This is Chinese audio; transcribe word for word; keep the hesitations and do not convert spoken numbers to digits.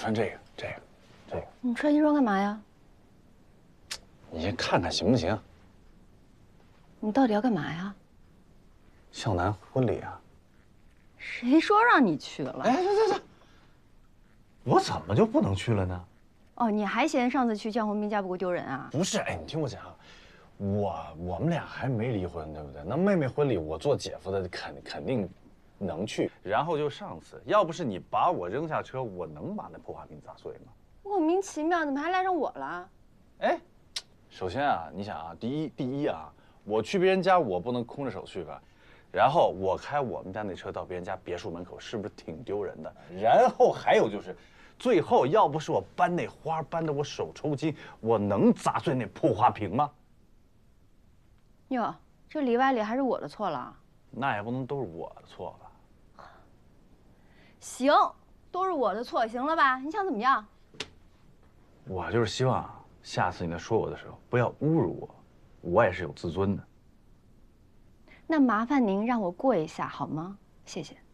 穿这个，这个，这个。 你穿西装干嘛呀？ 你先看看行不行？ 你到底要干嘛呀？ 向南婚礼啊。 谁说让你去了？ 哎，这这这，我怎么就不能去了呢？ 哦，你还嫌上次去江宏斌家不够丢人啊？ 不是，哎，你听我讲，我我们俩还没离婚，对不对？那妹妹婚礼，我做姐夫的肯肯定能去。然后就上次，要不是你把我扔下车，我能把那破花瓶砸碎吗？ 莫名其妙，怎么还赖上我了？ 哎，首先啊，你想啊，第一第一啊，我去别人家，我不能空着手去吧？然后我开我们家那车到别人家别墅门口，是不是挺丢人的？然后还有就是，最后要不是我搬那花搬得我手抽筋，我能砸碎那破花瓶吗？ 哟，这里外里还是我的错了。 那也不能都是我的错吧？ 行，都是我的错，行了吧？你想怎么样？ 我就是希望下次你在说我的时候，不要侮辱我，我也是有自尊的。 那麻烦您让我跪一下好吗？谢谢。